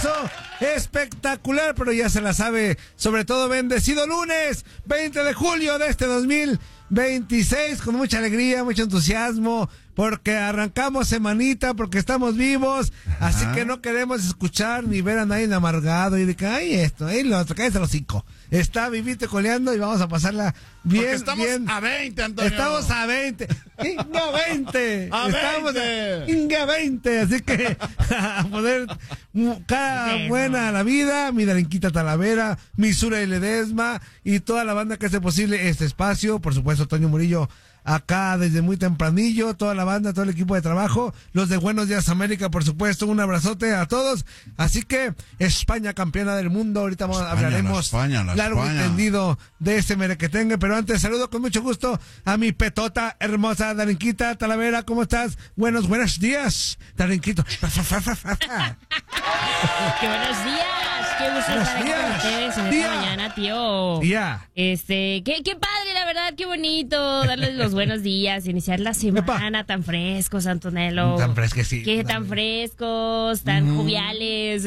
maravilloso, espectacular, pero ya se la sabe, sobre todo bendecido lunes, 20 de julio de este 2026, con mucha alegría, mucho entusiasmo, porque arrancamos semanita, porque estamos vivos, así que no queremos escuchar ni ver a nadie amargado y de que, ay, esto, ahí lo otro, cállate los cinco. Está vivito coleando y vamos a pasarla bien, porque estamos bien. a 20, Antonio. Estamos a 20. ¡Inga 20! ¡A Estamos 20! ¡Inga 20! Así que a poder cada buena a la vida, mi Darinquita Talavera, mi Sura y Ledesma y toda la banda que hace posible este espacio. Por supuesto, Toño Murillo acá desde muy tempranillo, toda la banda, todo el equipo de trabajo, los de Buenos Días América, por supuesto, un abrazote a todos. Así que España campeona del mundo, ahorita hablaremos largo y tendido de ese merequetengue, pero antes saludo con mucho gusto a mi petota hermosa Darinquita Talavera. ¿Cómo estás? Buenos días, Darinquito. ¡Qué buenos días! ¡Qué gusto estar aquí con ustedes en esta mañana, tío! Qué padre, la verdad, qué bonito darles los buenos días, iniciar la semana tan frescos, Antonello. Tan fresquecitos. Qué tan frescos, tan joviales.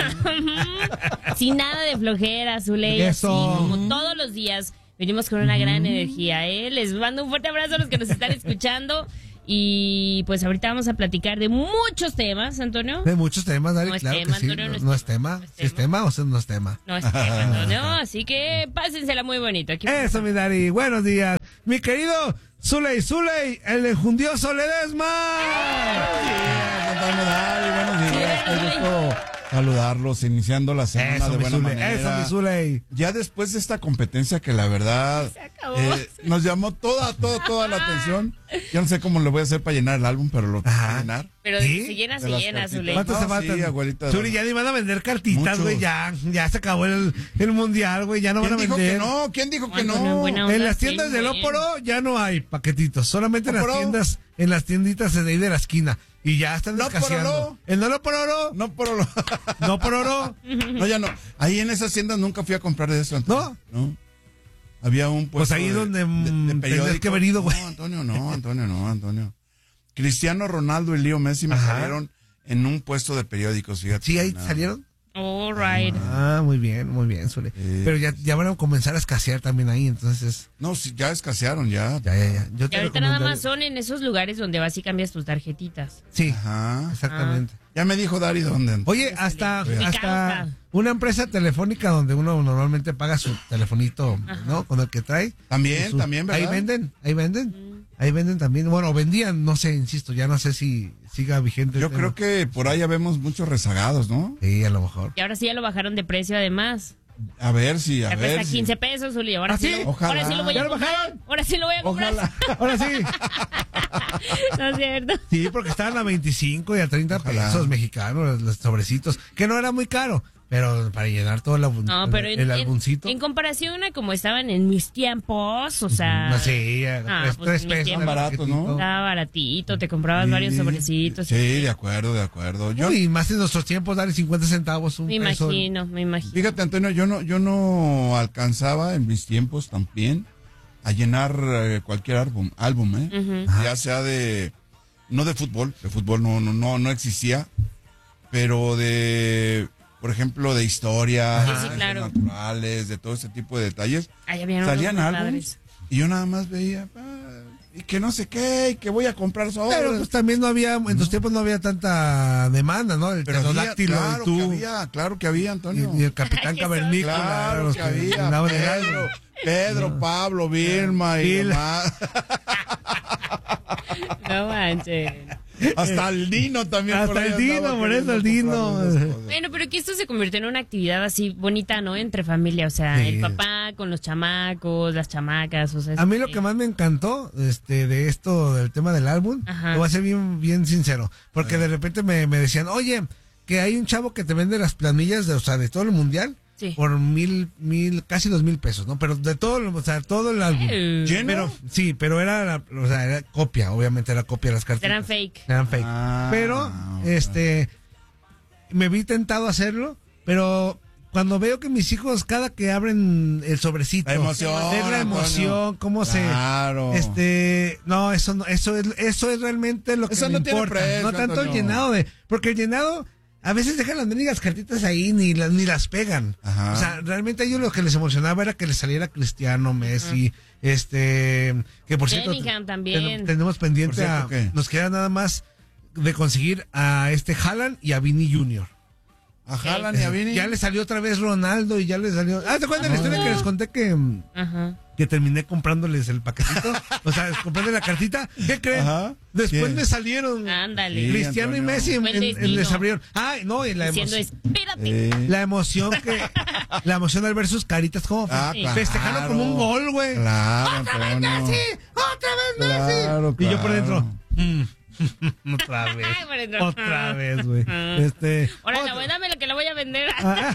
Sin nada de flojera, Zuley. Así como todos los días venimos con una gran energía, ¿eh? Les mando un fuerte abrazo a los que nos están escuchando. Y pues ahorita vamos a platicar de muchos temas, Antonio. De muchos temas, Dari, no es claro tema, que sí. Antonio, No es tema. ¿Sí es tema o no es tema? No es tema, Antonio. Así que pásensela muy bonito. Aquí eso, mi Dari. Buenos días. Mi querido Zuley, el enjundioso Ledesma. Buenos días, Antonio Dari. Buenos días. Qué gusto saludarlos, iniciando la semana de buena manera. Eso, mi Zuley. Ya después de esta competencia que la verdad nos llamó toda la atención. Yo no sé cómo le voy a hacer para llenar el álbum, pero lo tengo que llenar. Pero ¿sí? se llena, Zuley. ¿Cuántos se faltan? Sí, abuelita. Zuli, ya ni van a vender cartitas, güey, ya se acabó el mundial, güey, ya no van a vender. ¿Quién dijo que no? ¿Quién dijo que no? En las tiendas del Óporo ya no hay paquetitos, solamente en las tienditas de ahí de la esquina. Y ya están escaseando. ¿El no por oro? No por oro. ¿No por oro? No, ya no. Ahí en esas tiendas nunca fui a comprar de eso, Antonio. ¿No? Había un puesto. Pues ahí donde tenías que haber ido, güey. No, Antonio. Cristiano Ronaldo y Leo Messi me salieron en un puesto de periódicos, fíjate. ¿Sí ahí salieron? All right. Muy bien, Zuli. Pero ya van a comenzar a escasear también ahí, entonces. No, sí, ya escasearon, ya. Ya. Y ahorita nada más son en esos lugares donde vas y cambias tus tarjetitas. Sí, exactamente. Ya me dijo Dari dónde. Oye, hasta una empresa telefónica donde uno normalmente paga su telefonito, ¿no? Con el que trae. También, ¿verdad? Ahí venden también. Bueno, vendían, no sé, insisto, ya no sé si siga vigente. Yo creo que por ahí ya vemos muchos rezagados, ¿no? Sí, a lo mejor. Y ahora sí ya lo bajaron de precio, además. A ver si, ya cuesta 15 pesos, Zuli. Ahora sí lo voy a comprar. Ahora sí lo voy a comprar. Ahora sí. No es cierto. Sí, porque estaban a 25 y a 30 pesos mexicanos los sobrecitos, que no era muy caro. Pero para llenar todo el álbumcito. En comparación a como estaban en mis tiempos, o sea. No sé, pues 3 pesos. Tan baratos, ¿no? Estaba baratito, te comprabas varios sobrecitos. Sí, de acuerdo. Y más en nuestros tiempos, darle 50 centavos un peso. Me imagino. Fíjate, Antonio, yo no alcanzaba en mis tiempos también a llenar cualquier álbum, ya sea no de fútbol no existía, pero por ejemplo, de historia, claro, naturales, de todo ese tipo de detalles. Salían álbumes y yo nada más veía, y que no sé qué, y que voy a comprar sobres. Pero pues también no había, en tus tiempos no había tanta demanda, ¿no? El pterodáctilo, claro que había, Antonio. Y el Capitán Cavernícola. Claro que había. Pedro, Pablo, Vilma y demás. No manches. Hasta el Dino también. Hasta el Dino, por eso el Dino. Bueno, pero que esto se convirtió en una actividad así bonita, ¿no? Entre familia, o sea, el papá con los chamacos, las chamacas, o sea. A mí lo que más me encantó de esto, del tema del álbum, lo voy a ser bien sincero, porque de repente me decían, oye, que hay un chavo que te vende las planillas de todo el mundial. Sí. Por casi 2,000 pesos, ¿no? Pero de todo, todo el álbum. ¿Lleno? Pero era copia, obviamente era copia de las cartas. Eran fake. Pero, me vi tentado a hacerlo, pero cuando veo que mis hijos, cada que abren el sobrecito, ver la emoción, cómo claro. no, eso es realmente lo que me importa. Precio, no tanto Antonio. El llenado porque el llenado, a veces dejan las mendigas cartitas ahí, ni las pegan. Ajá. O sea, realmente a ellos lo que les emocionaba era que les saliera Cristiano, Messi, que por cierto, Bellingham también. tenemos pendiente Por cierto, ¿qué? nos queda nada más de conseguir a Haaland y a Vini Jr. A Haaland y a Vini. Ya le salió otra vez Ronaldo y ya le salió. ¿Te acuerdas de la historia que les conté Ajá. que terminé comprándoles el paquetito? O sea, comprándoles la cartita. ¿Qué creen? Ajá. Después ¿Quién? me salieron Ándale. Sí, Cristiano y Antonio. Messi Fue el destino. les abrieron. Ay, no, y la Diciendo, emoción. espérate. La emoción al ver sus caritas como claro. festejaron como un gol, güey. Claro, ¡Otra vez Antonio. Messi! ¡Otra vez Messi! Claro, Y yo por claro. dentro. Otra vez. Ay, por dentro. Otra vez, güey. Ahora la buena me lo que la voy a vender.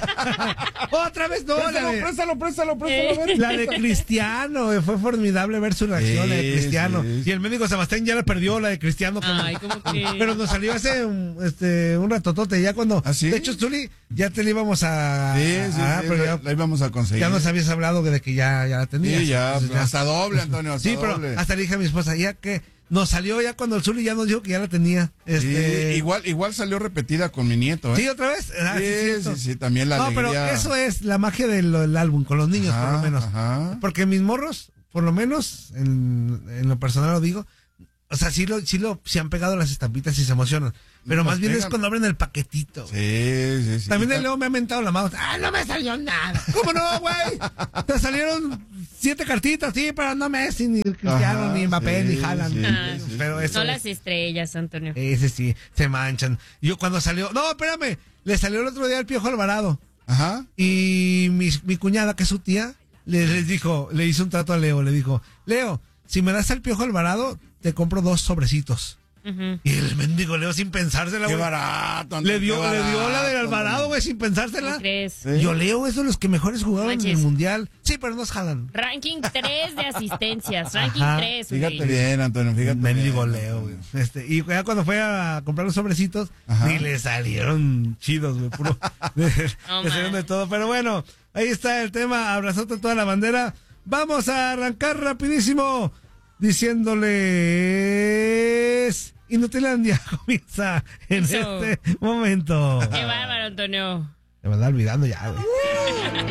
Otra vez no, Préstalo. la de Cristiano, güey. Fue formidable ver su reacción, la de Sí, Cristiano. sí. Y el médico Sebastián ya la perdió, la de Cristiano. Ay, ¿cómo que? Pero nos salió hace un ratotote, ya cuando... ¿Ah, sí? De hecho, Zuli, ya te la íbamos a... Sí, pero ya, la íbamos a conseguir. ya nos habías hablado de que ya la tenías. Sí, ya, Entonces, hasta doble, Antonio, hasta Sí, pero doble. hasta le dije a mi esposa, ya que nos salió ya cuando el Zuli ya nos dijo que ya la tenía. Sí, igual salió repetida con mi nieto, ¿eh? ¿Sí, otra vez? Ah, cierto. Sí, también la No, alegría. pero eso es la magia del álbum, con los niños, Ajá, por lo menos. ajá. Porque mis morros, por lo menos, en lo personal lo digo, o sea, sí han pegado las estampitas y se emocionan. Pero Las más bien es pegan. cuando abren el paquetito. Sí. También el Leo me ha mentado la mano. ¡Ah, no me salió nada! ¿Cómo no, güey? Te salieron 7 cartitas, sí, pero no Messi, ni Cristiano, Ajá, ni Mbappé, sí, ni Haaland. sí, Pero eso No es- las estrellas, Antonio. ese sí, se manchan. Yo cuando salió... No, espérame. Le salió el otro día el Piojo Alvarado. Ajá. Y mi cuñada, que es su tía, les dijo, le hizo un trato a Leo, le dijo, Leo, si me das el Piojo Alvarado, te compro 2 sobrecitos. Ujú. Y el mendigo Leo sin pensársela, Qué güey. barato, Le Antonio, dio qué la del barato, Alvarado, güey, sin pensársela. ¿Cómo crees? Sí. Yo Leo es de los que mejores jugaron en Manches. el Mundial. Sí, pero no jalan. Ranking 3 de asistencias. Ranking Ajá. 3. Fíjate bien, Antonio, fíjate Mendigo bien. Leo, güey. Y ya cuando fue a comprar los sobrecitos, Ajá. ni le salieron chidos, güey. Puro. Le salieron de todo. Pero bueno, ahí está el tema. Abrazote a toda la bandera. Vamos a arrancar rapidísimo diciéndoles... Inutilandia comienza en Eso. este momento. Qué bárbaro, Antonio. Se me está olvidando ya, güey.